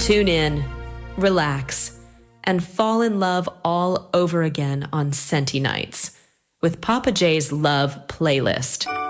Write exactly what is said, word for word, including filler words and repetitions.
Tune in, relax, and fall in love all over again on Scenty Nights with Papa J's Love Playlist.